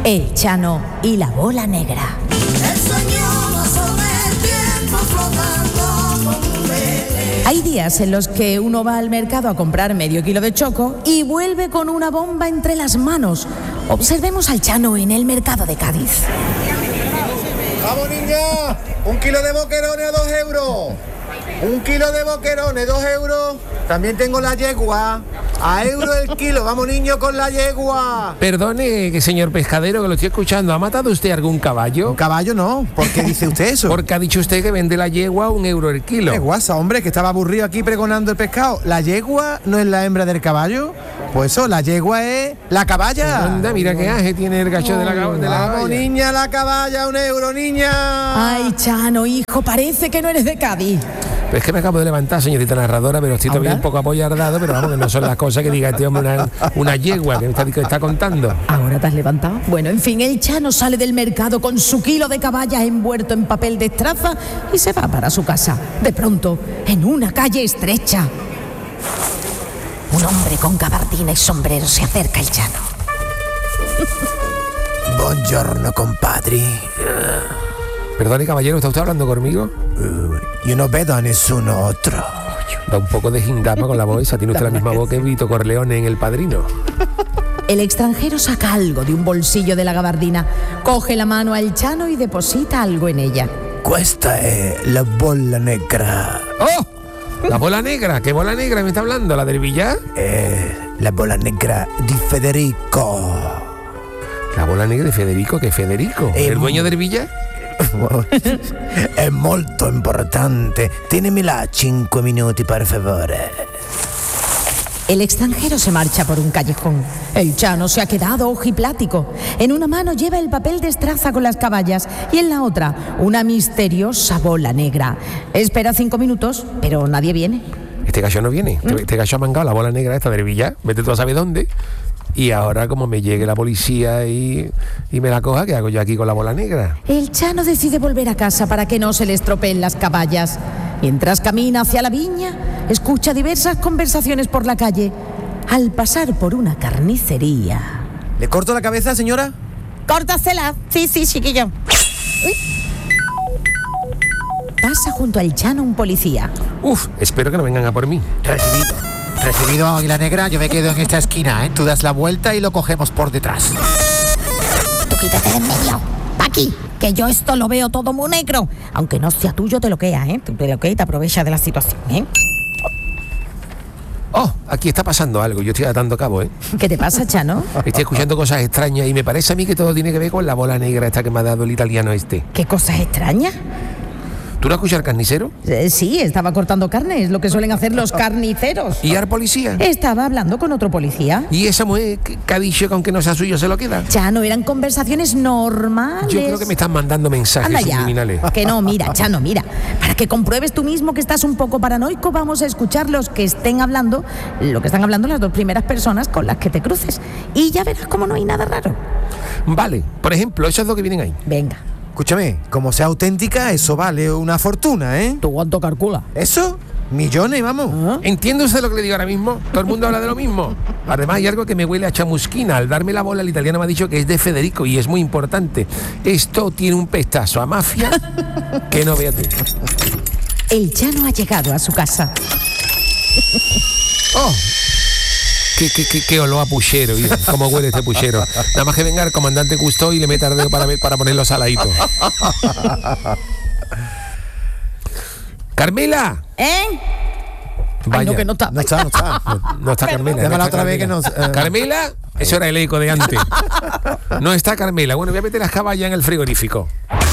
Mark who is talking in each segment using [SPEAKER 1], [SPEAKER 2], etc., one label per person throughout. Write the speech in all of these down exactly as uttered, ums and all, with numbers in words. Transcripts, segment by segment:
[SPEAKER 1] El Chano y la bola negra. Hay días en los que uno va al mercado a comprar medio kilo de choco y vuelve con una bomba entre las manos. Observemos al Chano en el mercado de Cádiz.
[SPEAKER 2] ¡Vamos, niña! Un kilo de boquerones a dos euros. Un kilo de boquerones, dos euros. También tengo la yegua. A euro el kilo. Vamos, niño, con la yegua.
[SPEAKER 3] Perdone, señor pescadero, que lo estoy escuchando. ¿Ha matado usted algún caballo?
[SPEAKER 2] Un caballo no. ¿Por qué dice usted eso?
[SPEAKER 3] Porque ha dicho usted que vende la yegua a un euro el kilo.
[SPEAKER 2] ¡Qué guasa, hombre! Que estaba aburrido aquí pregonando el pescado. ¿La yegua no es la hembra del caballo? Pues eso, la yegua es la caballa.
[SPEAKER 3] Anda, mira qué aje tiene el gacho de la, de la
[SPEAKER 2] Vamos,
[SPEAKER 3] caballa.
[SPEAKER 2] niña, la caballa, un euro, niña.
[SPEAKER 1] Ay, Chano, hijo, parece que no eres de Cádiz.
[SPEAKER 3] Pero es que me acabo de levantar, señorita narradora, pero estoy todavía
[SPEAKER 1] ¿Ahora?
[SPEAKER 3] un poco apoyardado, pero vamos, que no son las cosas que diga este hombre una, una yegua que me está, que está contando.
[SPEAKER 1] ¿Ahora te has levantado? Bueno, en fin, el Chano sale del mercado con su kilo de caballas envuelto en papel de estraza y se va para su casa. De pronto, en una calle estrecha, un hombre con gabardina y sombrero se acerca al Chano.
[SPEAKER 2] Buongiorno, compadre.
[SPEAKER 3] Perdone, caballero, ¿está usted hablando conmigo?
[SPEAKER 2] Uh, yo no vedo a nessun otro.
[SPEAKER 3] Da un poco de gingama con la voz esa. Tiene usted la misma voz que Vito Corleone en El Padrino.
[SPEAKER 1] El extranjero saca algo de un bolsillo de la gabardina, coge la mano al Chano y deposita algo en ella.
[SPEAKER 2] Questa è la bolla negra.
[SPEAKER 3] ¡Oh! La bola negra. ¿Qué bola negra me está hablando? ¿La del billar?
[SPEAKER 2] Eh, la bolla negra di Federico.
[SPEAKER 3] La bola negra de Federico. ¿Qué Federico?
[SPEAKER 2] Eh,
[SPEAKER 3] ¿El dueño del billar?
[SPEAKER 2] È molto importante. Tienimela cinque minuti, per favore.
[SPEAKER 1] El extranjero se marcha por un callejón. El Chano se ha quedado ojiplático. En una mano lleva el papel de estraza con las caballas y en la otra una misteriosa bola negra. Espera cinco minutos, pero nadie viene.
[SPEAKER 3] Este gallo no viene. Este, este gallo ha mangado la bola negra esta del billar. Vete tú a saber dónde. Y ahora, como me llegue la policía y, y me la coja, ¿qué hago yo aquí con la bola negra?
[SPEAKER 1] El Chano decide volver a casa para que no se le estropeen las caballas. Mientras camina hacia la viña, escucha diversas conversaciones por la calle. Al pasar por una carnicería...
[SPEAKER 2] ¿Le corto la cabeza, señora?
[SPEAKER 1] ¡Córtasela! Sí, sí, chiquillo. Uy. Pasa junto al Chano un policía.
[SPEAKER 3] Uf, espero que no vengan a por mí.
[SPEAKER 2] Recibido. Recibido, Águila Negra. Yo me quedo en esta esquina, ¿eh? Tú das la vuelta y lo cogemos por detrás.
[SPEAKER 1] Tú quítate de en medio. Pa' aquí, que yo esto lo veo todo muy negro. Aunque no sea tuyo, te lo queda, ¿eh? Te lo queda y te aprovechas de la situación, ¿eh?
[SPEAKER 3] Oh, aquí está pasando algo. Yo estoy atando cabo, ¿eh?
[SPEAKER 1] ¿Qué te pasa, Chano?
[SPEAKER 3] Estoy escuchando cosas extrañas y me parece a mí que todo tiene que ver con la bola negra esta que me ha dado el italiano este.
[SPEAKER 1] ¿Qué cosas extrañas?
[SPEAKER 3] ¿Tú no escuchas al carnicero?
[SPEAKER 1] Eh, sí, estaba cortando carne, es lo que suelen hacer los carniceros.
[SPEAKER 3] ¿Y al policía?
[SPEAKER 1] Estaba hablando con otro policía.
[SPEAKER 3] ¿Y esa mujer que que ha dicho que aunque no sea suyo se lo queda?
[SPEAKER 1] Chano, eran conversaciones normales.
[SPEAKER 3] Yo creo que me están mandando mensajes
[SPEAKER 1] Anda ya,
[SPEAKER 3] subliminales.
[SPEAKER 1] que no, mira, Chano, mira. Para que compruebes tú mismo que estás un poco paranoico, vamos a escuchar los que estén hablando, lo que están hablando las dos primeras personas con las que te cruces. Y ya verás cómo no hay nada raro.
[SPEAKER 3] Vale, por ejemplo, esos dos que vienen ahí.
[SPEAKER 1] Venga.
[SPEAKER 2] Escúchame, como sea auténtica, eso vale una fortuna, ¿eh?
[SPEAKER 1] ¿Tú cuánto calcula?
[SPEAKER 2] ¿Eso? Millones, vamos.
[SPEAKER 1] ¿Ah?
[SPEAKER 3] ¿Entiende usted lo que le digo ahora mismo? Todo el mundo habla de lo mismo. Además hay algo que me huele a chamusquina. Al darme la bola el italiano me ha dicho que es de Federico y es muy importante. Esto tiene un pestazo a mafia que no vea tú.
[SPEAKER 1] El Chano ha llegado a su casa.
[SPEAKER 3] ¡Oh! Qué, qué, qué, qué olor a puchero, ¿eh? Cómo huele este puchero. Nada más que venga el comandante Cousteau y le meta el dedo para, para ponerlo saladito. ¡Carmela!
[SPEAKER 1] ¿Eh?
[SPEAKER 3] Vaya.
[SPEAKER 1] Ay, no, que no está.
[SPEAKER 2] No está, no está.
[SPEAKER 3] No, no está Carmela.
[SPEAKER 2] Llámala
[SPEAKER 3] no está
[SPEAKER 2] otra vez que
[SPEAKER 3] Carmela.
[SPEAKER 2] nos, eh.
[SPEAKER 3] ¿Carmela? Eso era el eco de antes. No está Carmela. Bueno, voy a meter las caballas en el frigorífico.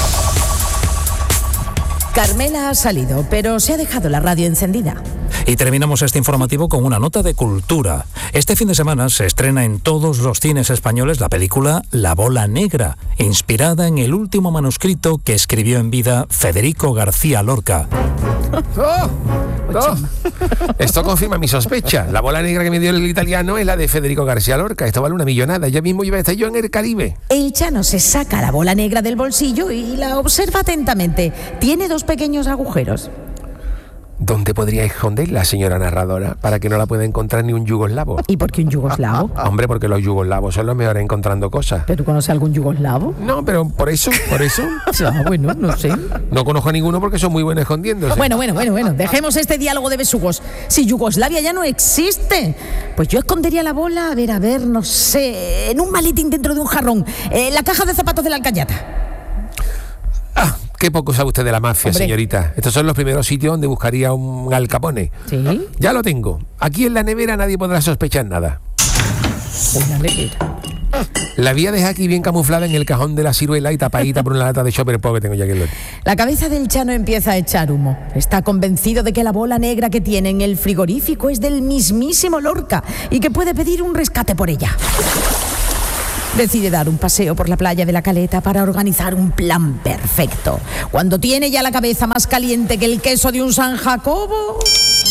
[SPEAKER 1] Carmela ha salido, pero se ha dejado la radio encendida.
[SPEAKER 4] Y terminamos este informativo con una nota de cultura. Este fin de semana se estrena en todos los cines españoles la película La Bola Negra, inspirada en el último manuscrito que escribió en vida Federico García Lorca.
[SPEAKER 3] ¡Oh! ¡Oh! Esto confirma mi sospecha. La bola negra que me dio el italiano es la de Federico García Lorca. Esto vale una millonada. Ya mismo iba a estar yo en el Caribe.
[SPEAKER 1] El Chano se saca la bola negra del bolsillo y la observa atentamente. Tiene dos pequeños agujeros.
[SPEAKER 3] ¿Dónde podría esconderla, señora narradora, para que no la pueda encontrar ni un yugoslavo?
[SPEAKER 1] ¿Y por qué un yugoslavo?
[SPEAKER 3] Hombre, porque los yugoslavos son los mejores encontrando cosas.
[SPEAKER 1] ¿Pero tú conoces algún yugoslavo?
[SPEAKER 3] No, pero por eso, por eso.
[SPEAKER 1] Ah, bueno, no sé.
[SPEAKER 3] No conozco a ninguno porque son muy buenos escondiéndose.
[SPEAKER 1] Bueno, bueno, bueno, bueno. Dejemos este diálogo de besugos. Si Yugoslavia ya no existe, pues yo escondería la bola, a ver, a ver, no sé, en un maletín dentro de un jarrón, en la caja de zapatos de la Alcayata.
[SPEAKER 3] Ah, qué poco sabe usted de la mafia,
[SPEAKER 1] Hombre.
[SPEAKER 3] señorita. Estos son los primeros sitios donde buscaría un Al Capone.
[SPEAKER 1] ¿Sí?
[SPEAKER 3] Ya lo tengo. Aquí en la nevera nadie podrá sospechar nada.
[SPEAKER 1] Una nevera.
[SPEAKER 3] La voy a dejar aquí bien camuflada en el cajón de la ciruela y tapadita por una lata de Chopper Pop que tengo ya aquí en el...
[SPEAKER 1] La cabeza del Chano empieza a echar humo. Está convencido de que la bola negra que tiene en el frigorífico es del mismísimo Lorca y que puede pedir un rescate por ella. Decide dar un paseo por la playa de la Caleta para organizar un plan perfecto. Cuando tiene ya la cabeza más caliente que el queso de un San Jacobo...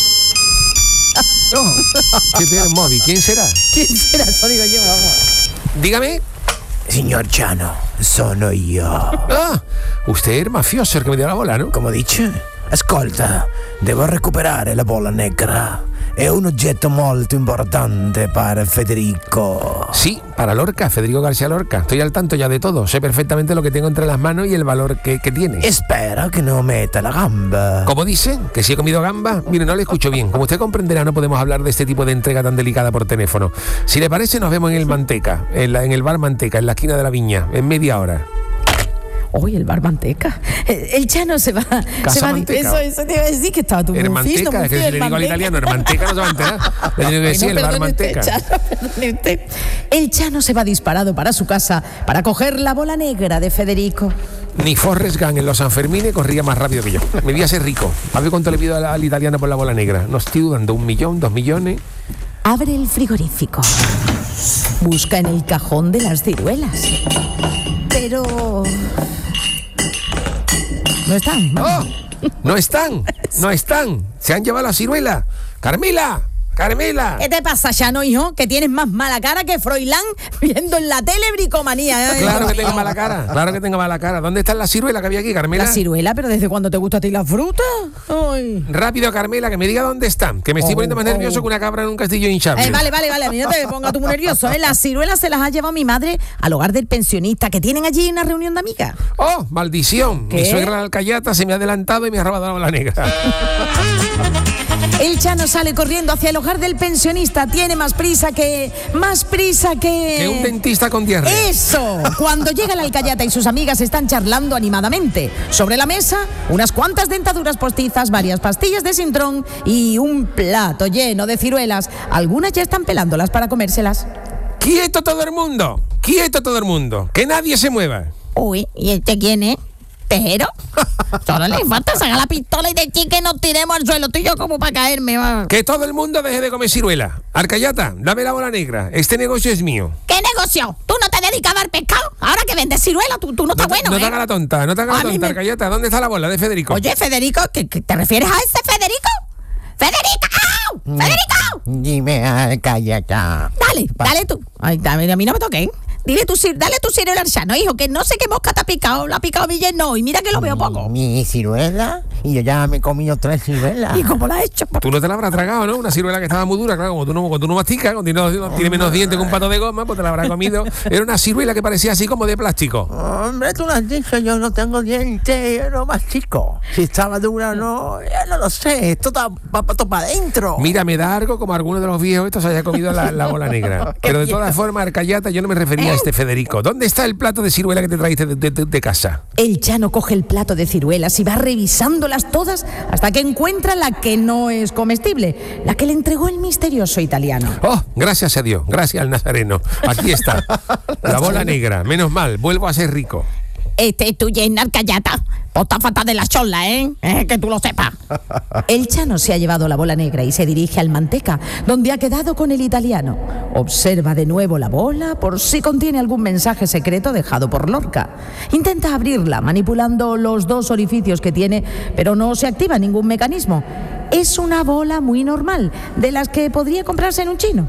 [SPEAKER 3] No, ¿qué tiene el móvil? ¿Quién será?
[SPEAKER 1] ¿Quién será? Eso digo yo, vamos.
[SPEAKER 3] Dígame.
[SPEAKER 5] Signor Chano, sono io.
[SPEAKER 3] Ah, usted es mafioso el que me dio la bola, ¿no?
[SPEAKER 5] Come dice? Ascolta, devo recuperare la bola negra. È un oggetto molto importante para Federico.
[SPEAKER 3] Sí, para Lorca, Federico García Lorca. Estoy al tanto ya de todo. Sé perfectamente lo que tengo entre las manos y el valor que, que tiene.
[SPEAKER 5] Espera que no meta la gamba.
[SPEAKER 3] ¿Cómo dice? ¿Que si he comido gamba? Mire, no le escucho bien. Como usted comprenderá, no podemos hablar de este tipo de entrega tan delicada por teléfono. Si le parece, nos vemos en el Manteca, en, la, en el bar Manteca, en la esquina de la Viña, en media hora.
[SPEAKER 1] Uy, el bar Manteca. El Chano se va.
[SPEAKER 3] Casa
[SPEAKER 1] se va
[SPEAKER 3] Manteca.
[SPEAKER 1] Eso, eso te iba a decir que estaba tu
[SPEAKER 3] El
[SPEAKER 1] mufisto,
[SPEAKER 3] Manteca, es que si le digo al italiano, el Manteca no se va a enterar. Le tengo que decir el bar Manteca.
[SPEAKER 1] Chano, perdone usted. El Chano se va disparado para su casa para coger la bola negra de Federico.
[SPEAKER 3] Ni Forrest Gump en los Sanfermines corría más rápido que yo. Me voy a ser rico. A ver cuánto le pido al, al italiano por la bola negra. No estoy dudando, un millón, dos millones.
[SPEAKER 1] Abre el frigorífico. Busca en el cajón de las ciruelas. Pero... no están.
[SPEAKER 3] ¡Oh! ¡No están! ¡No están! ¡Se han llevado la ciruela! ¡Carmela! ¡Carmela!
[SPEAKER 1] ¿Qué te pasa, Chano, hijo? Que tienes más mala cara que Froilán viendo en la tele bricomanía. ¿eh?
[SPEAKER 3] Claro que tengo mala cara, claro que tengo mala cara. ¿Dónde está la ciruela que había aquí, Carmela?
[SPEAKER 1] La ciruela, pero ¿desde cuándo te gusta a ti la fruta? Ay.
[SPEAKER 3] Rápido, Carmela, que me diga dónde están. Que me estoy
[SPEAKER 1] Oh,
[SPEAKER 3] poniendo más
[SPEAKER 1] oh.
[SPEAKER 3] nervioso que una cabra en un castillo hinchable.
[SPEAKER 1] Eh, vale, vale, vale, a mí no te pongas tú muy nervioso, ¿eh? Las ciruelas se las ha llevado mi madre al hogar del pensionista, que tienen allí una reunión de amigas.
[SPEAKER 3] ¡Oh, maldición!
[SPEAKER 1] ¿Qué?
[SPEAKER 3] Mi suegra la Alcayata se me ha adelantado y me ha robado la bola negra.
[SPEAKER 1] El Chano sale corriendo hacia el hogar del pensionista. Tiene más prisa que... más prisa que...
[SPEAKER 3] Que un dentista con diarrea.
[SPEAKER 1] ¡Eso! Cuando llega la Alcayata y sus amigas están charlando animadamente. Sobre la mesa, unas cuantas dentaduras postizas, varias pastillas de Sintrón y un plato lleno de ciruelas. Algunas ya están pelándolas para comérselas.
[SPEAKER 3] ¡Quieto todo el mundo! ¡Quieto todo el mundo! ¡Que nadie se mueva!
[SPEAKER 1] Uy, ¿y este quién es? ¿Tejero? Solo le falta sacar la pistola y decir que nos tiremos al suelo. Estoy yo como para caerme. Va.
[SPEAKER 3] Que todo el mundo deje de comer ciruela. Alcayata, dame la bola negra. Este negocio es mío.
[SPEAKER 1] ¿Qué negocio? ¿Tú no te dedicas a dar pescado? Ahora que vendes ciruela, tú, tú no estás
[SPEAKER 3] No, te-
[SPEAKER 1] bueno,
[SPEAKER 3] no
[SPEAKER 1] ¿eh?
[SPEAKER 3] te hagas la tonta, no te hagas
[SPEAKER 1] A
[SPEAKER 3] la
[SPEAKER 1] mí
[SPEAKER 3] tonta,
[SPEAKER 1] me-
[SPEAKER 3] Alcayata. ¿Dónde está la bola de Federico?
[SPEAKER 1] Oye, Federico, ¿qué, qué te refieres a ese Federico? ¡Federico! ¡Federico!
[SPEAKER 5] Dime, Alcayata.
[SPEAKER 1] Dale, dale tú. Ay, dame, a mí no me toques. Dile tu, cir- dale tu ciruela al Chano, hijo, que no sé qué mosca te ha picado. La ha picado Villen, no, y mira que lo veo poco.
[SPEAKER 5] Mi ciruela, y yo ya me he comido tres ciruelas.
[SPEAKER 1] ¿Y cómo la has hecho?
[SPEAKER 3] Tú no te la habrás tragado, ¿no? Una ciruela que estaba muy dura, claro, como tú no, cuando tú no masticas, cuando no, no tiene menos dientes que un pato de goma, pues te la habrás comido. Era una ciruela que parecía así como de plástico.
[SPEAKER 5] Hombre, tú lo has dicho, yo no tengo dientes, yo no mastico. Si estaba dura o no, ya no lo sé, esto está va para adentro.
[SPEAKER 3] Mira, me da algo como alguno de los viejos estos haya comido la, la bola negra. Pero de todas formas, Alcayata, yo no me refería a este Federico. ¿Dónde está el plato de ciruela que te trajiste de, de- de- de casa?
[SPEAKER 1] El Chano coge el plato de ciruelas y va revisándolas todas hasta que encuentra la que no es comestible, la que le entregó el misterioso italiano.
[SPEAKER 3] Oh, gracias a Dios, gracias al Nazareno. Aquí está, la bola negra. Menos mal, vuelvo a ser rico.
[SPEAKER 1] Este es tu llena, Alcayata. Pues está fatal de la chola, ¿eh? ¿eh? Que tú lo sepas. El Chano se ha llevado la bola negra y se dirige al Manteca, donde ha quedado con el italiano. Observa de nuevo la bola por si contiene algún mensaje secreto dejado por Lorca. Intenta abrirla manipulando los dos orificios que tiene, pero no se activa ningún mecanismo. Es una bola muy normal, de las que podría comprarse en un chino.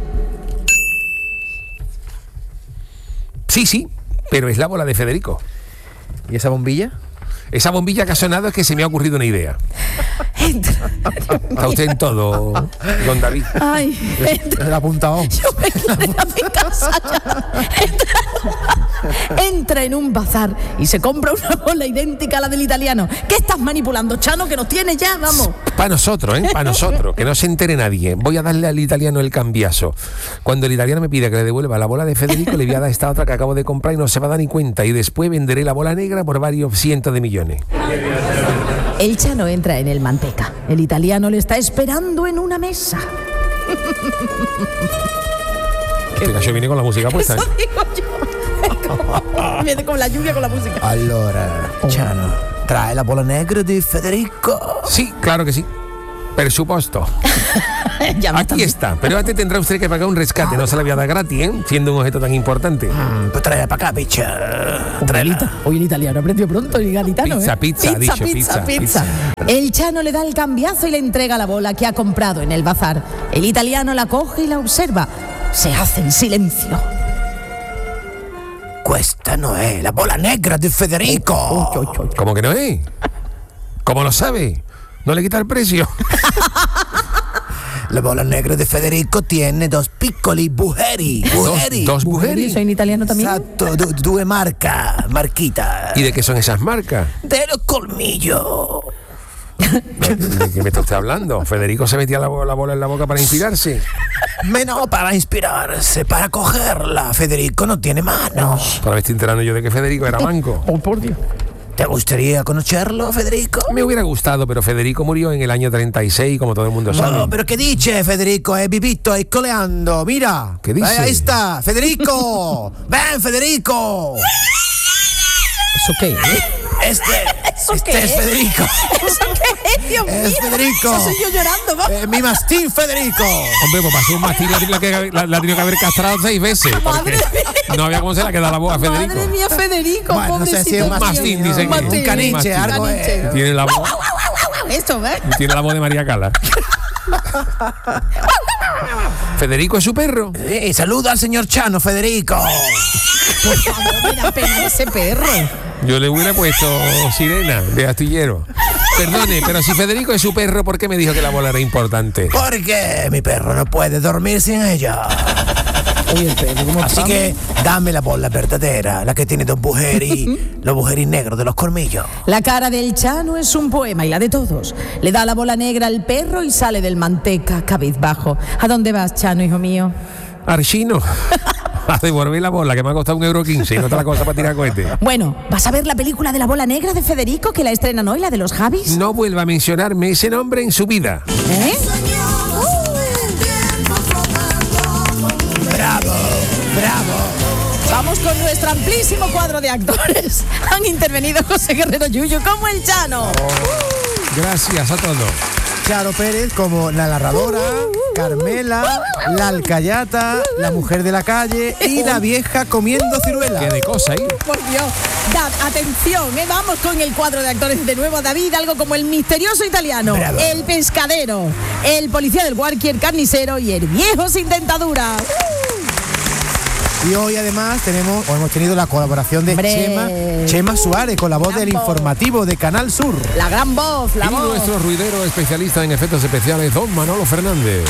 [SPEAKER 3] Sí, sí, pero es la bola de Federico.
[SPEAKER 2] ¿Y esa bombilla?
[SPEAKER 3] Esa bombilla que ha sonado es que se me ha ocurrido una idea.
[SPEAKER 1] entra.
[SPEAKER 3] Está usted en todo, don David.
[SPEAKER 1] Ay, entra.
[SPEAKER 5] El apuntado.
[SPEAKER 1] Yo me quiero ir a mi casa ya. Entra, entra en un bazar y se compra una bola idéntica a la del italiano. ¿Qué estás manipulando, Chano? Que nos tiene ya, vamos.
[SPEAKER 3] Para nosotros, ¿eh? Para nosotros, que no se entere nadie. Voy a darle al italiano el cambiazo. Cuando el italiano me pide que le devuelva la bola de Federico, le voy a dar esta otra que acabo de comprar y no se va a dar ni cuenta. Y después venderé la bola negra por varios cientos de millones.
[SPEAKER 1] El Chano entra en el Manteca. El italiano le está esperando en una mesa.
[SPEAKER 3] Este gallo viene con la música puesta, ¿eh?
[SPEAKER 1] Eso digo yo. Viene con la lluvia, con la música.
[SPEAKER 5] Allora, Chano, trae la bola negra de Federico.
[SPEAKER 3] Sí, claro que sí. Presupuesto.
[SPEAKER 1] Ya me
[SPEAKER 3] Aquí
[SPEAKER 1] están-
[SPEAKER 3] está. Pero antes tendrá usted que pagar un rescate. No se la voy a dar gratis, ¿eh? Siendo un objeto tan importante.
[SPEAKER 5] Mm, pues tráela para acá, picha. Tráela.
[SPEAKER 1] Hoy el italiano aprendió pronto, el gaditano,
[SPEAKER 3] Pizza,
[SPEAKER 1] ¿eh?
[SPEAKER 3] pizza, ha dicho,
[SPEAKER 1] pizza,
[SPEAKER 3] pizza,
[SPEAKER 1] pizza. El Chano le da el cambiazo y le entrega la bola que ha comprado en el bazar. El italiano la coge y la observa. Se hace en silencio.
[SPEAKER 5] Questa no è la bola negra de Federico.
[SPEAKER 3] ¿Cómo que no es? ¿Cómo lo sabe? ¿No le quita el precio?
[SPEAKER 5] La bola negra de Federico tiene dos piccoli bugeri. Bugeri.
[SPEAKER 3] Dos, dos mujeres.
[SPEAKER 1] ¿Soy en italiano también?
[SPEAKER 5] Esatto, du- due marca, marquita.
[SPEAKER 3] ¿Y de qué son esas marcas?
[SPEAKER 5] De los colmillos.
[SPEAKER 3] ¿De qué me está usted hablando? Federico se metía la, bo- la bola en la boca para inspirarse.
[SPEAKER 5] Menos para inspirarse, para cogerla. Federico no tiene manos.
[SPEAKER 3] Para me estoy enterando yo de que Federico era manco.
[SPEAKER 1] Oh, por Dios.
[SPEAKER 5] ¿Te gustaría conocerlo, Federico?
[SPEAKER 3] Me hubiera gustado, pero Federico murió en el año treinta y seis, como todo el mundo sabe.
[SPEAKER 5] No, pero ¿qué dice Federico? È vivito, è coleando, mira.
[SPEAKER 3] ¿Qué dice?
[SPEAKER 5] Ahí, ahí está, Federico. Ven, Federico.
[SPEAKER 1] ¿Eso qué?
[SPEAKER 5] Este,
[SPEAKER 1] ¿Eso
[SPEAKER 5] este
[SPEAKER 1] qué
[SPEAKER 5] es
[SPEAKER 1] es?
[SPEAKER 5] Federico.
[SPEAKER 1] ¿Eso qué es, Dios
[SPEAKER 5] Es
[SPEAKER 1] mío?
[SPEAKER 5] Federico.
[SPEAKER 1] Eso soy yo llorando, vamos.
[SPEAKER 5] Eh, mi mastín Federico.
[SPEAKER 3] Hombre, pues pasó un mastín, la, la, que- la, la ha tenido que haber castrado seis veces. Porque
[SPEAKER 1] Madre mía.
[SPEAKER 3] no había cómo se la queda la boca a Federico.
[SPEAKER 1] Madre mía, Federico,
[SPEAKER 5] Bueno, no sé
[SPEAKER 1] pobrecito.
[SPEAKER 5] si es un
[SPEAKER 1] mío.
[SPEAKER 3] mastín, dice que-
[SPEAKER 1] Un mastín.
[SPEAKER 3] un caniche,
[SPEAKER 1] Un
[SPEAKER 5] algo
[SPEAKER 1] caniche.
[SPEAKER 5] es.
[SPEAKER 3] Tiene la voz,
[SPEAKER 1] Esto, ¿ves?
[SPEAKER 3] tiene la voz de María Cala. Federico es su perro.
[SPEAKER 5] Eh, saluda al señor Chano, Federico.
[SPEAKER 1] Por favor, me da pena ese perro.
[SPEAKER 3] Yo le hubiera puesto sirena de astillero. Perdone, pero si Federico es su perro, ¿por qué me dijo que la bola era importante?
[SPEAKER 5] Porque mi perro no puede dormir sin ella.
[SPEAKER 1] Oye, el perro, ¿cómo
[SPEAKER 5] Así
[SPEAKER 1] está?
[SPEAKER 5] que dame la bola verdadera, la que tiene dos bujeris, los bujeris negros de los colmillos.
[SPEAKER 1] La cara del Chano es un poema y la de todos. Le da la bola negra al perro y sale del Manteca cabizbajo. ¿A dónde vas, Chano, hijo mío?
[SPEAKER 3] Archino. A devolver la bola, que me ha costado un euro quince y no está la cosa para tirar cohete.
[SPEAKER 1] Bueno, ¿vas a ver la película de la bola negra de Federico que la estrenan hoy, la de los Javis?
[SPEAKER 3] No vuelva a mencionarme ese nombre en su vida.
[SPEAKER 1] ¿Eh?
[SPEAKER 5] Bravo, bravo.
[SPEAKER 1] Vamos con nuestro amplísimo cuadro de actores. Han intervenido José Guerrero Yuyu como el Chano.
[SPEAKER 3] Gracias a todos.
[SPEAKER 2] Charo Pérez como la narradora, Carmela, la alcayata, la mujer de la calle y la vieja comiendo ciruela.
[SPEAKER 3] Qué de cosa ahí.
[SPEAKER 1] Por Dios. Dad, atención, ¿eh? Vamos con el cuadro de actores de nuevo, David, algo como el misterioso italiano,
[SPEAKER 5] Bravo.
[SPEAKER 1] el pescadero, el policía del Guardia, el carnicero y el viejo sin dentadura.
[SPEAKER 2] Y hoy además tenemos, o hemos tenido la colaboración de
[SPEAKER 1] Hombre.
[SPEAKER 2] Chema, Chema Suárez con la voz del
[SPEAKER 1] Gran voz.
[SPEAKER 2] informativo de Canal Sur.
[SPEAKER 1] La gran voz, la
[SPEAKER 3] Y
[SPEAKER 1] voz.
[SPEAKER 3] nuestro ruidero especialista en efectos especiales, don Manolo Fernández.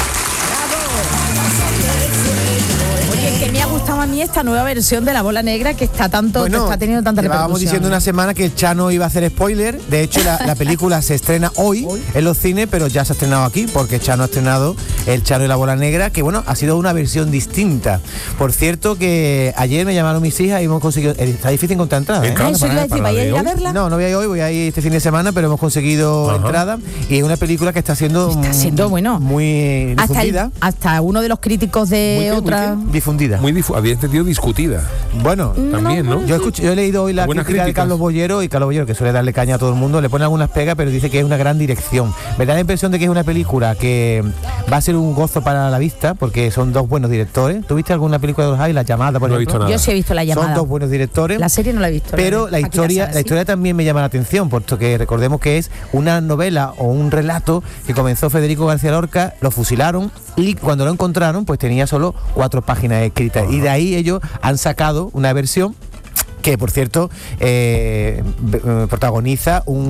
[SPEAKER 1] Oye, que me ha gustado a mí esta nueva versión de la bola negra que está tanto, que está teniendo tanta
[SPEAKER 2] llevábamos
[SPEAKER 1] repercusión.
[SPEAKER 2] diciendo una semana que el Chano iba a hacer spoiler. De hecho, la, la película se estrena hoy en los cines, pero ya se ha estrenado aquí porque Chano ha estrenado El Chano y la bola negra, que bueno, ha sido una versión distinta. Por cierto, que ayer me llamaron mis hijas y hemos conseguido. Está difícil encontrar entradas, ¿eh?
[SPEAKER 3] Entrada
[SPEAKER 1] Eso iba a
[SPEAKER 3] para-
[SPEAKER 1] decir,
[SPEAKER 3] para
[SPEAKER 1] ¿vais a
[SPEAKER 3] de
[SPEAKER 1] ir a
[SPEAKER 3] hoy.
[SPEAKER 1] verla?
[SPEAKER 2] No, no voy a ir hoy, voy a ir este fin de semana, pero hemos conseguido
[SPEAKER 3] Ajá.
[SPEAKER 2] entrada y es una película que está siendo
[SPEAKER 1] Está siendo, bueno,
[SPEAKER 2] muy
[SPEAKER 1] hasta, el-
[SPEAKER 2] difundida.
[SPEAKER 1] hasta uno de los críticos de
[SPEAKER 3] Muy bien, muy
[SPEAKER 1] otra...
[SPEAKER 3] bien.
[SPEAKER 2] Difundida.
[SPEAKER 3] Muy difu había entendido discutida.
[SPEAKER 2] Bueno,
[SPEAKER 3] También, ¿no?
[SPEAKER 2] yo, escuché- yo he leído hoy la
[SPEAKER 3] Buenas
[SPEAKER 2] crítica de
[SPEAKER 3] críticas.
[SPEAKER 2] Carlos Bollero y Carlos Bollero, que suele darle caña a todo el mundo, le pone algunas pegas, pero dice que es una gran dirección. Me da la impresión de que es una película que va a ser un gozo para la vista, porque son dos buenos directores. ¿Tú viste alguna película de los Javis? La Llamada, por
[SPEAKER 3] No he
[SPEAKER 2] ejemplo.
[SPEAKER 3] visto nada.
[SPEAKER 1] Yo sí he visto la llamada.
[SPEAKER 2] Son dos buenos directores.
[SPEAKER 1] La serie no la he visto.
[SPEAKER 2] Pero la
[SPEAKER 1] Aquí
[SPEAKER 2] historia,
[SPEAKER 1] sala,
[SPEAKER 2] la
[SPEAKER 1] ¿sí?
[SPEAKER 2] historia también me llama la atención, puesto que recordemos que es una novela o un relato que comenzó Federico García Lorca, lo fusilaron y cuando lo encontraron, pues tenía solo cuatro páginas escritas. Y de ahí ellos han sacado una versión que, por cierto, eh, b- eh, protagoniza un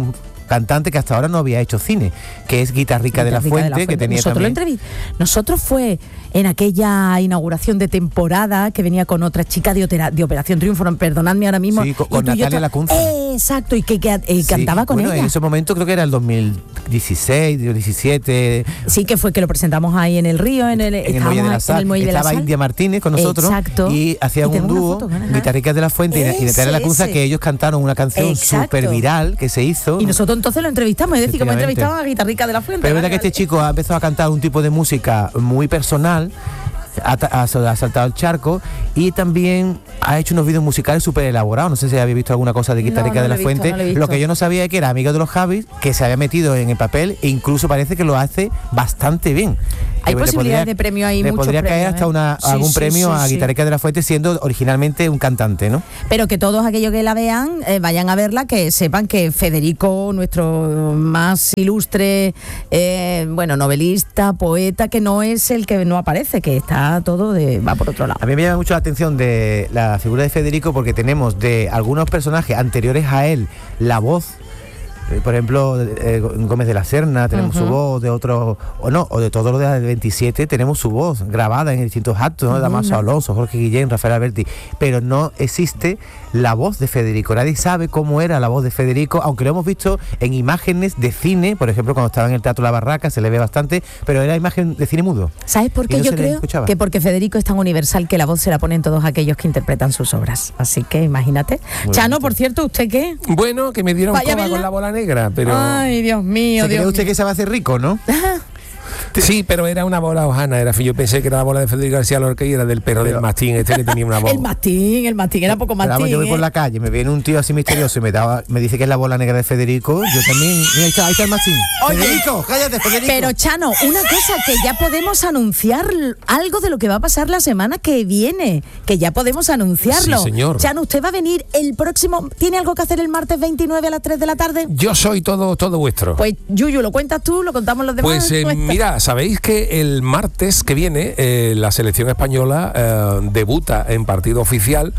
[SPEAKER 5] cantante que hasta ahora no había hecho cine, que es Guitarrica de la Fuente, de la Fuente. que tenía
[SPEAKER 1] nosotros
[SPEAKER 5] también...
[SPEAKER 1] Lo Nosotros fue en aquella inauguración de temporada que venía con otra chica de, opera, de Operación Triunfo, perdonadme ahora mismo.
[SPEAKER 5] Sí, con, con Natalia Lacunza.
[SPEAKER 1] Eh, exacto, y que, que eh,
[SPEAKER 5] sí,
[SPEAKER 1] cantaba con
[SPEAKER 5] bueno,
[SPEAKER 1] ella.
[SPEAKER 5] En ese momento creo que era el dos mil dieciséis, diecisiete.
[SPEAKER 1] Sí, que fue que lo presentamos ahí en el Río, en el,
[SPEAKER 5] en el Muelle de la Sal.
[SPEAKER 1] En el de
[SPEAKER 5] Estaba
[SPEAKER 1] la
[SPEAKER 5] India Martínez con nosotros.
[SPEAKER 1] Exacto.
[SPEAKER 5] Y hacían un dúo, Guitarricas de la Fuente ese, y Natalia Lacunza, que ellos cantaron una canción súper viral que se hizo.
[SPEAKER 1] Y nosotros entonces lo entrevistamos, es decir, como entrevistamos a Guitarricas de la Fuente.
[SPEAKER 5] Pero es verdad que este chico ha empezado a cantar un tipo de música muy personal, ha, ha, ha saltado el charco y también ha hecho unos vídeos musicales súper elaborados. No sé si habéis visto alguna cosa de Guitarrica no, no de la visto, Fuente. No lo, lo que yo no sabía es que era amigo de los Javis, que se había metido en el papel e incluso parece que lo hace bastante bien.
[SPEAKER 1] Hay
[SPEAKER 5] que
[SPEAKER 1] posibilidades de premio ahí,
[SPEAKER 5] le podría
[SPEAKER 1] premio,
[SPEAKER 5] caer hasta una,
[SPEAKER 1] ¿eh?
[SPEAKER 5] algún
[SPEAKER 1] sí,
[SPEAKER 5] premio
[SPEAKER 1] sí, sí,
[SPEAKER 5] a
[SPEAKER 1] sí.
[SPEAKER 5] Guitarrica de la Fuente siendo originalmente un cantante, ¿no?
[SPEAKER 1] Pero que todos aquellos que la vean eh, vayan a verla, que sepan que Federico, nuestro más ilustre, eh, bueno, novelista, poeta, que no es el que no aparece, que está todo de va por otro lado.
[SPEAKER 5] A mí me llama mucho la atención de la figura de Federico porque tenemos de algunos personajes anteriores a él la voz. Por ejemplo, eh, Gómez de la Serna, tenemos uh-huh. su voz, de otros, o no, o de todo lo del veintisiete, tenemos su voz grabada en distintos actos, ¿no? Uh-huh. Damaso Alonso, Jorge Guillén, Rafael Alberti, pero no existe la voz de Federico. Nadie sabe cómo era la voz de Federico, aunque lo hemos visto en imágenes de cine, por ejemplo, cuando estaba en el Teatro La Barraca, se le ve bastante, pero era imagen de cine mudo.
[SPEAKER 1] ¿Sabes por qué no yo creo? Que porque Federico es tan universal que la voz se la ponen todos aquellos que interpretan sus obras. Así que imagínate. Muy Chano, bonito. Por cierto, ¿usted qué?
[SPEAKER 3] Bueno, que me dieron coba con la bola negra, pero...
[SPEAKER 1] Ay, Dios mío,
[SPEAKER 5] ¿Se
[SPEAKER 1] Dios
[SPEAKER 5] cree usted
[SPEAKER 1] mío.
[SPEAKER 5] que se va a hacer rico, no?
[SPEAKER 3] Sí, pero era una bola hojana, era, yo pensé que era la bola de Federico García Lorca y era del perro pero, del mastín, este que tenía una bola.
[SPEAKER 1] El mastín, el mastín, era poco mastín.
[SPEAKER 5] Vamos, yo voy
[SPEAKER 1] ¿eh?
[SPEAKER 5] por la calle, me viene un tío así misterioso y me, daba, me dice que es la bola negra de Federico, yo también, mira, ahí está, ahí está el mastín.
[SPEAKER 1] Oye,
[SPEAKER 5] Federico, cállate, Federico.
[SPEAKER 1] Pero Chano, una cosa, que ya podemos anunciar algo de lo que va a pasar la semana que viene, que ya podemos anunciarlo.
[SPEAKER 3] Sí, señor.
[SPEAKER 1] Chano, ¿usted va a venir el próximo, tiene algo que hacer el martes veintinueve a las tres de la tarde?
[SPEAKER 3] Yo soy todo, todo vuestro.
[SPEAKER 1] Pues Yuyu, ¿lo cuentas tú? ¿Lo contamos los demás?
[SPEAKER 3] Pues eh, mira, sabéis que el martes que viene eh, la selección española eh, debuta en partido oficial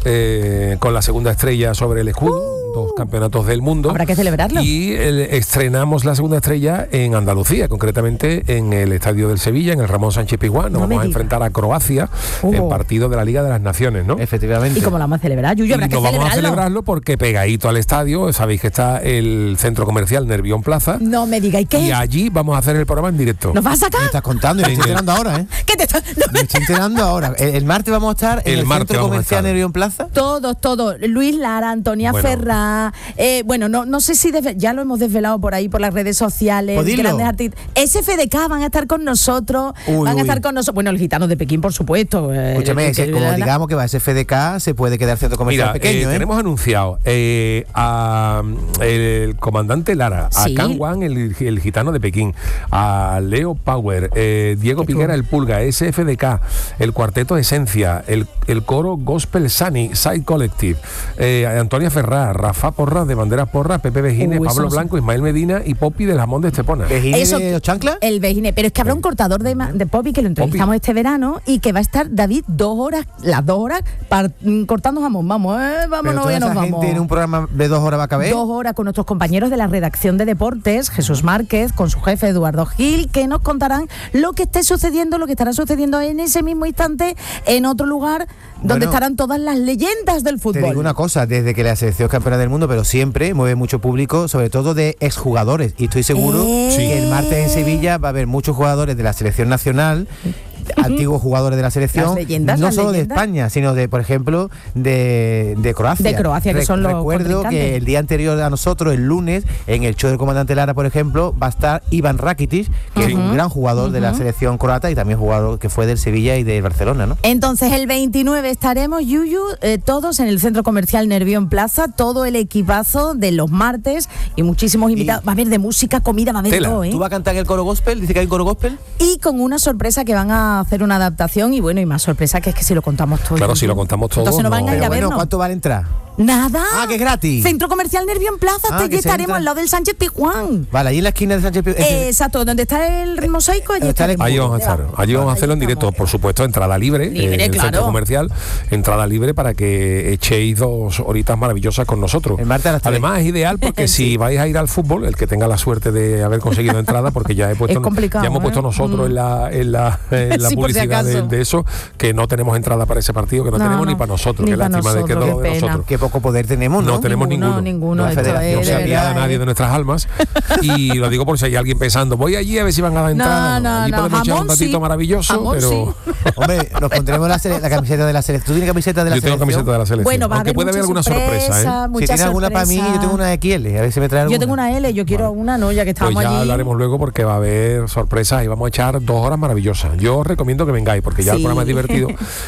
[SPEAKER 3] eh, con la segunda estrella sobre el escudo, uh, dos campeonatos del mundo.
[SPEAKER 1] Habrá que celebrarlo.
[SPEAKER 3] Y eh, estrenamos la segunda estrella en Andalucía, concretamente en el Estadio del Sevilla, en el Ramón Sánchez Pizjuán. Nos
[SPEAKER 1] no
[SPEAKER 3] vamos a enfrentar a Croacia uh. en partido de la Liga de las Naciones, ¿no?
[SPEAKER 5] Efectivamente.
[SPEAKER 1] ¿Y cómo la vamos a celebrar, Yuyu? Habrá
[SPEAKER 3] y
[SPEAKER 1] que
[SPEAKER 3] nos
[SPEAKER 1] celebrarlo.
[SPEAKER 3] Vamos a celebrarlo porque pegadito al estadio, sabéis que está el centro comercial Nervión Plaza.
[SPEAKER 1] No me digáis qué.
[SPEAKER 3] Y allí vamos a hacer el programa en directo.
[SPEAKER 1] ¿Nos vas a sacar?
[SPEAKER 5] Me estás contando, me estoy enterando ahora, ¿eh?
[SPEAKER 1] ¿Qué te está? No,
[SPEAKER 5] me estoy enterando ahora. El, el martes vamos a estar en el, el centro comercial Nervión Plaza.
[SPEAKER 1] Todos, todos. Luis Lara, Antonia bueno. Ferrá. Eh, bueno, no, no sé si desve- ya lo hemos desvelado por ahí, por las redes sociales.
[SPEAKER 5] Pues
[SPEAKER 1] grandes artistas. S F D K van a estar con nosotros.
[SPEAKER 5] Uy,
[SPEAKER 1] van a
[SPEAKER 5] uy.
[SPEAKER 1] estar con nosotros. Bueno, los gitanos de Pekín, por supuesto. Eh,
[SPEAKER 5] Escúchame,
[SPEAKER 1] que,
[SPEAKER 5] que, como la... digamos que va a S F D K, se puede quedar centro comercial
[SPEAKER 3] Mira,
[SPEAKER 5] pequeño,
[SPEAKER 3] eh,
[SPEAKER 5] ¿eh?
[SPEAKER 3] tenemos anunciado eh, a el comandante Lara,
[SPEAKER 1] ¿Sí?
[SPEAKER 3] a Can Wan, el, el gitano de Pekín, a Leo Power, eh, Diego Piguera, el Pulga, S F D K, el cuarteto Esencia, el, el coro Gospel Sunny, Side Collective, eh, Antonia Ferrá, Rafa Porras de Banderas Porras, Pepe Vejines,
[SPEAKER 1] Uy,
[SPEAKER 3] Pablo Blanco, Ismael Medina y Popi del Jamón de Estepona.
[SPEAKER 5] ¿Vejines
[SPEAKER 1] Eso,
[SPEAKER 5] de los chanclas?
[SPEAKER 1] El Vejines, pero es que habrá un cortador de, ma- de Popi que lo entrevistamos Popi. este verano y que va a estar David dos horas, las dos horas, par- cortando jamón. Vamos, eh, vámonos, ya nos
[SPEAKER 5] esa
[SPEAKER 1] vamos.
[SPEAKER 5] gente en un programa de dos horas va a caber.
[SPEAKER 1] Dos horas con nuestros compañeros de la redacción de deportes, Jesús Márquez, con su jefe Eduardo Gil, que nos contarán lo que esté sucediendo, lo que estará sucediendo en ese mismo instante, en otro lugar donde
[SPEAKER 5] bueno,
[SPEAKER 1] estarán todas las leyendas del fútbol.
[SPEAKER 5] Te digo una cosa, desde que la selección es campeona del mundo, pero siempre mueve mucho público, sobre todo de exjugadores. Y estoy seguro
[SPEAKER 1] eh.
[SPEAKER 5] que el martes en Sevilla va a haber muchos jugadores de la selección nacional, antiguos jugadores de la selección,
[SPEAKER 1] las leyendas,
[SPEAKER 5] no
[SPEAKER 1] las
[SPEAKER 5] solo
[SPEAKER 1] leyendas.
[SPEAKER 5] de España, sino de, por ejemplo, de, de Croacia.
[SPEAKER 1] De Croacia, que
[SPEAKER 5] Re-
[SPEAKER 1] son los
[SPEAKER 5] Recuerdo que el día anterior a nosotros, el lunes, en el show del comandante Lara, por ejemplo, va a estar Ivan Rakitic, que uh-huh. es un gran jugador uh-huh. de la selección croata y también jugador que fue del Sevilla y del Barcelona, ¿no?
[SPEAKER 1] Entonces el veintinueve estaremos, Yuyu, eh, todos en el Centro Comercial Nervión Plaza, todo el equipazo de los martes y muchísimos invitados. Y va a haber de música, comida, va a haber
[SPEAKER 3] Tela.
[SPEAKER 1] todo, ¿eh?
[SPEAKER 5] ¿Tú vas a cantar en el coro gospel? ¿Dice que hay coro gospel?
[SPEAKER 1] Y con una sorpresa que van a hacer una adaptación y bueno, y más sorpresa que es que si lo contamos todo.
[SPEAKER 3] Claro, si lo contamos todo.
[SPEAKER 1] Entonces no van a ir
[SPEAKER 5] Pero
[SPEAKER 1] a
[SPEAKER 5] bueno,
[SPEAKER 1] vernos.
[SPEAKER 5] ¿cuánto vale entrar?
[SPEAKER 1] Nada.
[SPEAKER 5] Ah, que es gratis.
[SPEAKER 1] Centro Comercial Nervión Plaza,
[SPEAKER 5] Ah,
[SPEAKER 1] te-
[SPEAKER 5] que se
[SPEAKER 1] estaremos
[SPEAKER 5] entra.
[SPEAKER 1] al lado del Sánchez Pizjuán.
[SPEAKER 5] Vale, ahí en la esquina de Sánchez Pizjuán.
[SPEAKER 1] Eh, exacto, donde está el mosaico, allí
[SPEAKER 5] Está el
[SPEAKER 1] estaremos.
[SPEAKER 3] Allí vamos a estar, allí vamos a hacerlo en directo, por supuesto, entrada libre,
[SPEAKER 1] Libre,
[SPEAKER 3] en el
[SPEAKER 1] claro.
[SPEAKER 3] centro comercial, entrada libre para que echéis dos horitas maravillosas con nosotros.
[SPEAKER 5] El martes a las tres.
[SPEAKER 3] Además es ideal porque si vais a ir al fútbol, el que tenga la suerte de haber conseguido entrada, porque ya he puesto,
[SPEAKER 1] Es complicado,
[SPEAKER 3] ya hemos
[SPEAKER 1] ¿eh?
[SPEAKER 3] puesto nosotros
[SPEAKER 1] Mm.
[SPEAKER 3] en la, en la, en la
[SPEAKER 1] Sí, por si
[SPEAKER 3] publicidad de,
[SPEAKER 1] acaso.
[SPEAKER 3] de eso, que no tenemos entrada para ese partido, que no,
[SPEAKER 1] No,
[SPEAKER 3] tenemos
[SPEAKER 1] no,
[SPEAKER 3] ni para nosotros,
[SPEAKER 1] ni
[SPEAKER 3] que
[SPEAKER 1] pa'
[SPEAKER 3] lástima de que
[SPEAKER 1] nosotros,
[SPEAKER 3] no lo
[SPEAKER 1] qué
[SPEAKER 3] de
[SPEAKER 1] pena.
[SPEAKER 3] nosotros.
[SPEAKER 5] Qué poco poder tenemos, ¿no?
[SPEAKER 3] No tenemos ninguno.
[SPEAKER 1] ninguno.
[SPEAKER 5] La
[SPEAKER 1] Esto
[SPEAKER 5] federación
[SPEAKER 1] es
[SPEAKER 3] No se
[SPEAKER 1] de
[SPEAKER 3] apiada
[SPEAKER 1] verdad,
[SPEAKER 3] a nadie
[SPEAKER 1] ¿eh?
[SPEAKER 3] de nuestras almas y lo digo por si hay alguien pensando voy allí a ver si van a dar entrada.
[SPEAKER 1] no,
[SPEAKER 3] allí
[SPEAKER 1] no,
[SPEAKER 3] podemos echar un
[SPEAKER 1] jamón
[SPEAKER 3] ratito
[SPEAKER 1] sí.
[SPEAKER 3] maravilloso,
[SPEAKER 1] Jamón
[SPEAKER 3] pero
[SPEAKER 1] sí.
[SPEAKER 5] Hombre, nos pondremos la, sele- la camiseta de la selección. ¿Tú tienes camiseta de la
[SPEAKER 3] yo tengo
[SPEAKER 5] selección?
[SPEAKER 3] camiseta de la selección.
[SPEAKER 1] Bueno, va a
[SPEAKER 3] aunque
[SPEAKER 1] haber
[SPEAKER 3] puede haber alguna
[SPEAKER 1] muchas
[SPEAKER 3] sorpresa, ¿eh?
[SPEAKER 1] sorpresas,
[SPEAKER 5] Si
[SPEAKER 1] muchas
[SPEAKER 5] tienes alguna para mí, yo
[SPEAKER 1] sorpresas.
[SPEAKER 5] tengo una X L. A ver si me trae alguna.
[SPEAKER 1] Yo tengo una L, yo quiero una, no, ya que
[SPEAKER 3] Pues
[SPEAKER 1] estábamos
[SPEAKER 3] ya
[SPEAKER 1] allí.
[SPEAKER 3] hablaremos luego porque va a haber sorpresas y vamos a echar dos horas maravillosas. Yo os recomiendo que vengáis porque ya
[SPEAKER 1] Sí.
[SPEAKER 3] el programa es divertido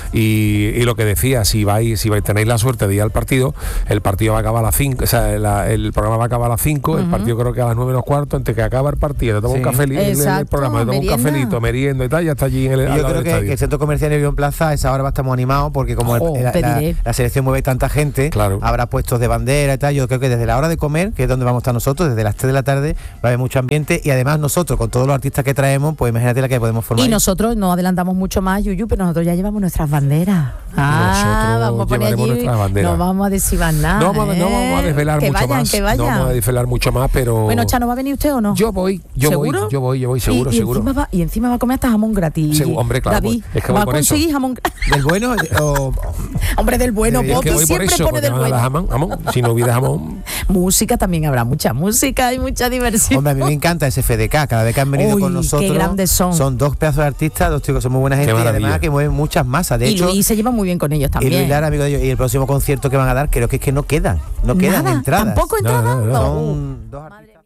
[SPEAKER 3] y, y lo que decía, si vais, si vais, tenéis la suerte de ir al partido, el partido va a acabar a las cinco, o sea, la- el programa va a acabar a las cinco, el partido creo que a las nueve menos cuarto, entre que acaba el partido, te tomo
[SPEAKER 5] Sí.
[SPEAKER 3] un café, el, el
[SPEAKER 1] Exacto,
[SPEAKER 3] programa, te tomo un
[SPEAKER 1] merienda.
[SPEAKER 3] cafelito, merienda y tal, ya está allí en el,
[SPEAKER 5] Y
[SPEAKER 3] al
[SPEAKER 5] yo
[SPEAKER 3] lado
[SPEAKER 5] creo
[SPEAKER 3] del
[SPEAKER 5] que,
[SPEAKER 3] estadio.
[SPEAKER 5] que el centro comercial Nervión Plaza a esa hora va a estar muy animado porque como el-
[SPEAKER 1] Oh,
[SPEAKER 5] la,
[SPEAKER 1] te
[SPEAKER 5] la-
[SPEAKER 1] diré.
[SPEAKER 5] la selección mueve tanta gente,
[SPEAKER 3] Claro.
[SPEAKER 5] habrá puestos de bandera y tal. Yo creo que desde la hora de comer, que es donde vamos a estar nosotros, desde las tres de la tarde va a haber mucho ambiente y además nosotros con todos los artistas que traemos, pues imagínate la que podemos formar.
[SPEAKER 1] Y
[SPEAKER 5] ahí.
[SPEAKER 1] nosotros no adelantamos mucho más, Yuyu, pero nosotros ya llevamos nuestras banderas. Ah,
[SPEAKER 3] Nosotros
[SPEAKER 1] vamos a poner
[SPEAKER 3] llevaremos
[SPEAKER 1] allí.
[SPEAKER 3] nuestras banderas.
[SPEAKER 1] No vamos a deshivar nada.
[SPEAKER 3] No vamos, no vamos a
[SPEAKER 1] ¿eh?
[SPEAKER 3] desvelar
[SPEAKER 1] que
[SPEAKER 3] mucho
[SPEAKER 1] vayan,
[SPEAKER 3] más.
[SPEAKER 1] Que vayan,
[SPEAKER 3] No vamos a desvelar mucho más, pero.
[SPEAKER 1] Bueno, Chano, ¿va a venir usted o no?
[SPEAKER 3] Yo voy, yo
[SPEAKER 1] ¿Seguro?
[SPEAKER 3] voy, yo voy, yo voy, seguro,
[SPEAKER 1] y, y
[SPEAKER 3] seguro.
[SPEAKER 1] Encima va, y encima va a comer hasta jamón gratis.
[SPEAKER 3] Seguro, hombre, claro,
[SPEAKER 1] David,
[SPEAKER 3] pues, es que voy
[SPEAKER 1] va a
[SPEAKER 3] por eso.
[SPEAKER 1] conseguir jamón gratis.
[SPEAKER 5] ¿Del bueno o...?
[SPEAKER 1] Hombre, del bueno,
[SPEAKER 5] Es
[SPEAKER 3] Es que
[SPEAKER 1] Poppy
[SPEAKER 3] voy por
[SPEAKER 1] siempre
[SPEAKER 3] eso,
[SPEAKER 1] pone
[SPEAKER 3] porque
[SPEAKER 1] del
[SPEAKER 3] van a dar
[SPEAKER 1] bueno.
[SPEAKER 3] jamón, jamón. Si no hubiera jamón,
[SPEAKER 1] Música también habrá, mucha música y mucha diversión.
[SPEAKER 5] Hombre, a mí me encanta ese F D K, cada vez que han venido
[SPEAKER 1] Uy,
[SPEAKER 5] con
[SPEAKER 1] qué
[SPEAKER 5] nosotros.
[SPEAKER 1] grandes son.
[SPEAKER 5] Son dos pedazos de artistas, dos chicos, son muy buena gente y
[SPEAKER 3] maravilla.
[SPEAKER 5] además que mueven muchas masas. De
[SPEAKER 1] y
[SPEAKER 5] hecho,
[SPEAKER 1] Luis se lleva muy bien con ellos
[SPEAKER 5] y
[SPEAKER 1] también.
[SPEAKER 5] Luis Lara, amigo de ellos, y el próximo concierto que van a dar, creo que es que no quedan, no quedan
[SPEAKER 1] Nada,
[SPEAKER 5] entradas.
[SPEAKER 1] ¿Tampoco
[SPEAKER 3] No,
[SPEAKER 1] entradas?
[SPEAKER 3] no, no.
[SPEAKER 1] No.
[SPEAKER 5] Son dos artistas.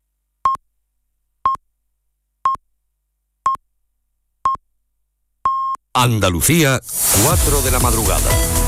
[SPEAKER 6] Andalucía, cuatro de la madrugada.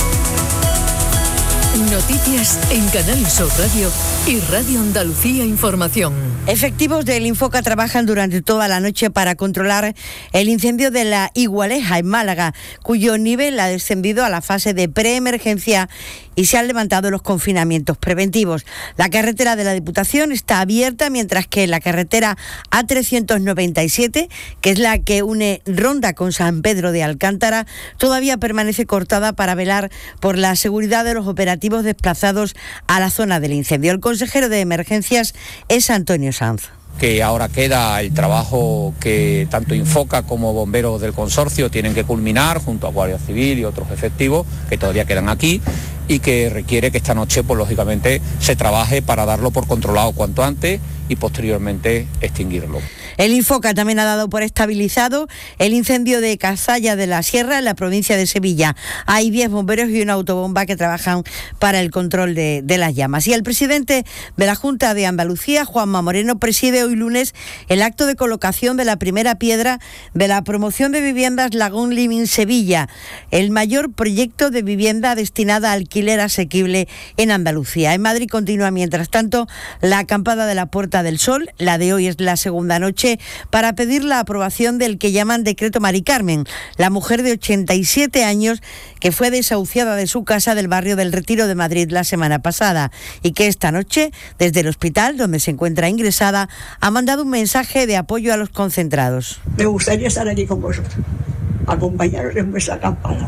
[SPEAKER 7] Noticias en Canal Sur Radio y Radio Andalucía Información.
[SPEAKER 8] Efectivos del Infoca trabajan durante toda la noche para controlar el incendio de la Igualeja en Málaga, cuyo nivel ha descendido a la fase de preemergencia y se han levantado los confinamientos preventivos. La carretera de la Diputación está abierta, mientras que la carretera A trescientos noventa y siete, que es la que une Ronda con San Pedro de Alcántara, todavía permanece cortada para velar por la seguridad de los operativos desplazados a la zona del incendio. El consejero de Emergencias es Antonio Sanz.
[SPEAKER 9] Que ahora queda el trabajo que tanto Infoca como bomberos del consorcio tienen que culminar junto a Guardia Civil y otros efectivos que todavía quedan aquí y que requiere que esta noche, pues lógicamente, se trabaje para darlo por controlado cuanto antes y posteriormente extinguirlo.
[SPEAKER 8] El Infoca también ha dado por estabilizado el incendio de Cazalla de la Sierra en la provincia de Sevilla. Hay diez bomberos y una autobomba que trabajan para el control de, de las llamas. Y el presidente de la Junta de Andalucía, Juanma Moreno, preside hoy lunes el acto de colocación de la primera piedra de la promoción de viviendas Lagón Living Sevilla, el mayor proyecto de vivienda destinada a alquiler asequible en Andalucía. En Madrid continúa, mientras tanto, la acampada de la Puerta del Sol. La de hoy es la segunda noche para pedir la aprobación del que llaman decreto Mari Carmen, la mujer de ochenta y siete años que fue desahuciada de su casa del barrio del Retiro de Madrid la semana pasada y que esta noche, desde el hospital donde se encuentra ingresada, ha mandado un mensaje de apoyo a los concentrados.
[SPEAKER 10] Me gustaría estar aquí con vosotros, acompañaros en vuestra acampada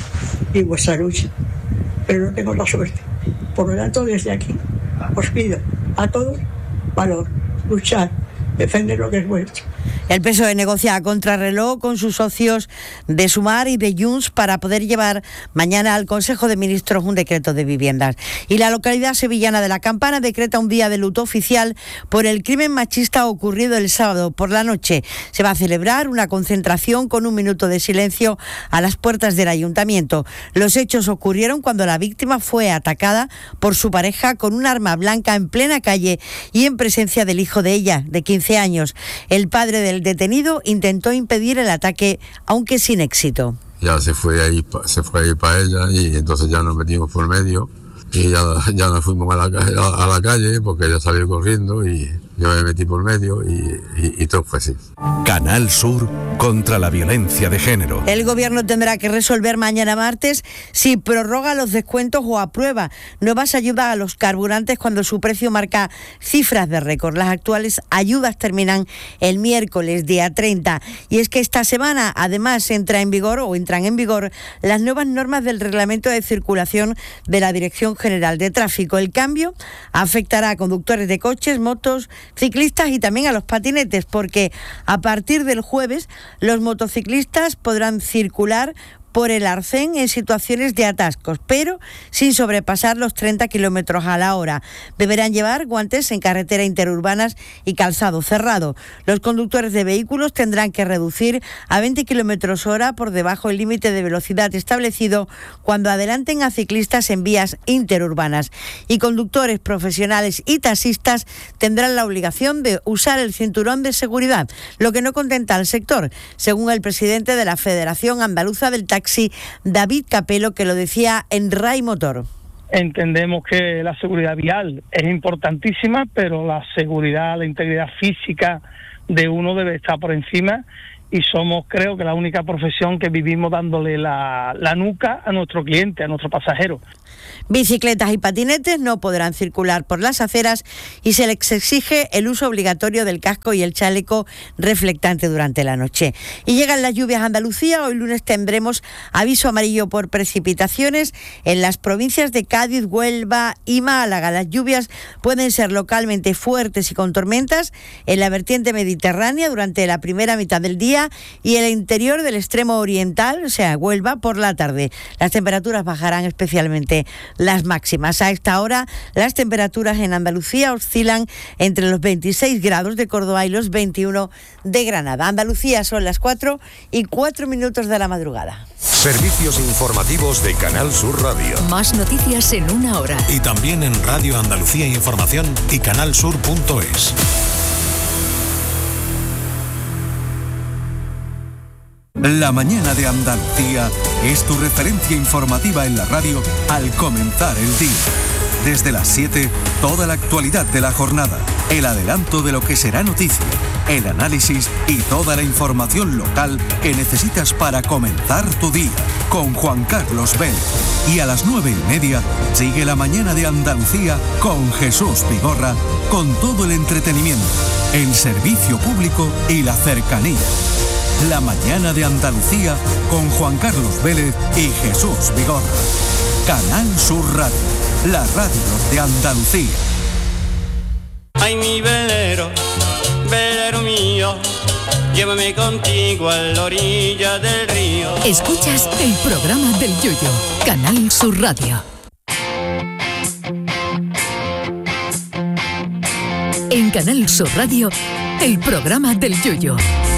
[SPEAKER 10] y vuestra lucha, pero no tengo la suerte. Por lo tanto, desde aquí os pido a todos valor, luchar, defender lo que es vuestro.
[SPEAKER 8] El P S O E negocia a contrarreloj con sus socios de Sumar y de Junts para poder llevar mañana al Consejo de Ministros un decreto de viviendas. Y la localidad sevillana de La Campana decreta un día de luto oficial por el crimen machista ocurrido el sábado por la noche. Se va a celebrar una concentración con un minuto de silencio a las puertas del ayuntamiento. Los hechos ocurrieron cuando la víctima fue atacada por su pareja con un arma blanca en plena calle y en presencia del hijo de ella, de quince años. El padre del detenido intentó impedir el ataque, aunque sin éxito.
[SPEAKER 11] Ya se fue ahí, se fue ahí para ella y entonces ya nos metimos por medio y ya, ya nos fuimos a la, a la calle porque ella salió corriendo y yo me metí por medio y, y, y todo fue así.
[SPEAKER 12] Canal Sur contra la violencia de género.
[SPEAKER 8] El gobierno tendrá que resolver mañana martes si prorroga los descuentos o aprueba nuevas ayudas a los carburantes cuando su precio marca cifras de récord. Las actuales ayudas terminan el miércoles día treinta y es que esta semana además entra en vigor o entran en vigor las nuevas normas del reglamento de circulación de la Dirección General de Tráfico. El cambio afectará a conductores de coches, motos, ciclistas y también a los patinetes, porque a partir del jueves los motociclistas podrán circular por el arcén en situaciones de atascos, pero sin sobrepasar los treinta kilómetros a la hora. Deberán llevar guantes en carretera interurbanas y calzado cerrado. Los conductores de vehículos tendrán que reducir a veinte kilómetros hora por debajo del límite de velocidad establecido cuando adelanten a ciclistas en vías interurbanas. Y conductores profesionales y taxistas tendrán la obligación de usar el cinturón de seguridad, lo que no contenta al sector, según el presidente de la Federación Andaluza del Taxi, David Capelo, que lo decía en RAI Motor.
[SPEAKER 13] Entendemos que la seguridad vial es importantísima, pero la seguridad, la integridad física de uno debe estar por encima, y somos, creo que, la única profesión que vivimos dándole la, la nuca a nuestro cliente, a nuestro pasajero.
[SPEAKER 8] Bicicletas y patinetes no podrán circular por las aceras y se les exige el uso obligatorio del casco y el chaleco reflectante durante la noche. Y llegan las lluvias a Andalucía. Hoy lunes tendremos aviso amarillo por precipitaciones en las provincias de Cádiz, Huelva y Málaga. Las lluvias pueden ser localmente fuertes y con tormentas en la vertiente mediterránea durante la primera mitad del día y el interior del extremo oriental, o sea, Huelva, por la tarde. Las temperaturas bajarán, especialmente las máximas. A esta hora, las temperaturas en Andalucía oscilan entre los veintiséis grados de Córdoba y los veintiuno de Granada. Andalucía, son las cuatro y cuatro minutos de la madrugada.
[SPEAKER 6] Servicios informativos de Canal Sur Radio.
[SPEAKER 7] Más noticias en una hora.
[SPEAKER 12] Y también en Radio Andalucía Información y canalsur punto es. La mañana de Andalucía es tu referencia informativa en la radio al comenzar el día. Desde las siete, toda la actualidad de la jornada, el adelanto de lo que será noticia, el análisis y toda la información local que necesitas para comenzar tu día, con Juan Carlos Vélez. Y a las nueve y media, sigue la mañana de Andalucía con Jesús Vigorra, con todo el entretenimiento, el servicio público y la cercanía. La mañana de Andalucía con Juan Carlos Vélez y Jesús Vigorra. Canal Sur Radio, la radio de Andalucía.
[SPEAKER 14] Ay, mi velero, velero mío, llévame contigo a la orilla del río.
[SPEAKER 7] Escuchas el programa del Yoyo, Canal Sur Radio. En Canal Sur Radio, el programa del Yoyo.